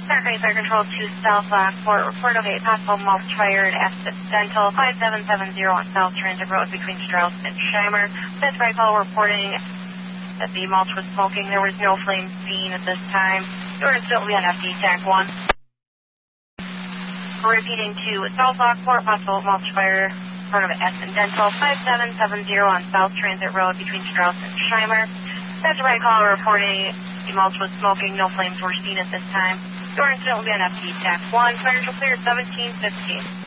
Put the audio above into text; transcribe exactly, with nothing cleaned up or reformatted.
Saturday Fire Control to South Lockport. Report of a possible mulch fire at Accidental five seven seven zero on South Transit Road between Strauss and Scheimer. That's right call reporting that the mulch was smoking. There was no flame seen at this time. You're still be on F D TAC one. Repeating to South Lockport, possible mulch fire in front of Accidental five seven seven zero on South Transit Road between Strauss and Scheimer. That's right call reporting the mulch was smoking. No flames were seen at this time. Your incident will be on F D TAC one. Fire control clear seventeen fifteen.